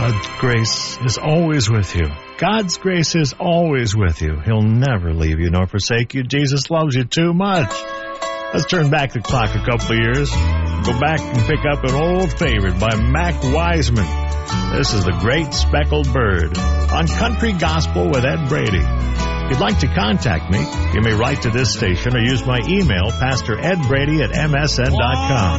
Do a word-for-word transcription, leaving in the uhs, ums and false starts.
God's grace is always with you. God's grace is always with you. He'll never leave you nor forsake you. Jesus loves you too much. Let's turn back the clock a couple of years. Go back and pick up an old favorite by Mac Wiseman. This is The Great Speckled Bird on Country Gospel with Ed Brady. If you'd like to contact me, you may write to this station or use my email, Pastor Ed Brady at M S N dot com.